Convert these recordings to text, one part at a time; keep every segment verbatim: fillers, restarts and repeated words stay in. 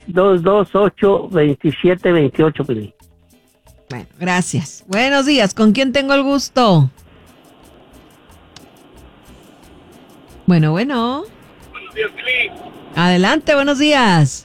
dos dos ocho, dos siete dos ocho, Pili. Bueno, gracias. Buenos días, ¿con quién tengo el gusto? Bueno, bueno. Buenos días, Pili. Adelante, buenos días.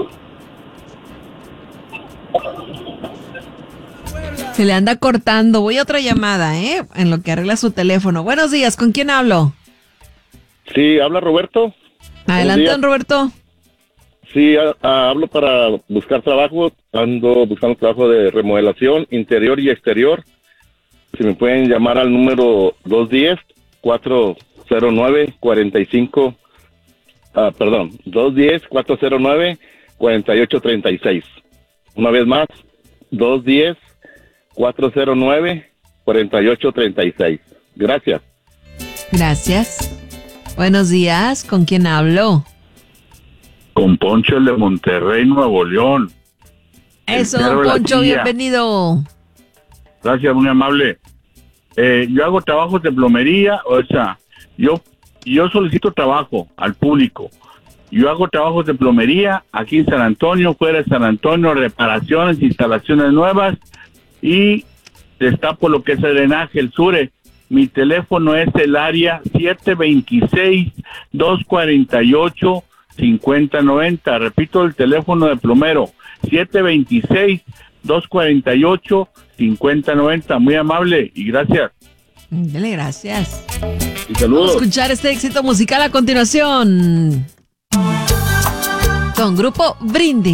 Se le anda cortando. Voy a otra llamada, ¿eh? En lo que arregla su teléfono. Buenos días, ¿con quién hablo? Sí, habla Roberto. Adelante, don Roberto. Sí, a, a, hablo para buscar trabajo. Ando buscando trabajo de remodelación interior y exterior. Si me pueden llamar al número dos uno cero, cuatro cero nueve, cuatro cinco, uh, perdón, dos uno cero, cuatro cero nueve, cuatro ocho tres seis. Una vez más, dos uno cero, cuatro cero nueve, cuatro ocho tres seis. Gracias. Gracias. Buenos días, ¿con quién hablo? Con Poncho, el de Monterrey, Nuevo León. Eso, don Poncho, bienvenido. Gracias, muy amable. Eh, yo hago trabajos de plomería, o sea, yo, yo solicito trabajo al público. Yo hago trabajos de plomería aquí en San Antonio, fuera de San Antonio, reparaciones, instalaciones nuevas y destapo lo que es el drenaje, el SURE. Mi teléfono es el área siete dos seis, dos cuatro ocho, cinco cero nueve cero. Repito, el teléfono de plomero, siete dos seis, dos cuatro ocho, cinco cero nueve cero. Muy amable y gracias. Dele gracias. Y saludos. Vamos a escuchar este éxito musical a continuación. Con Grupo Brindis.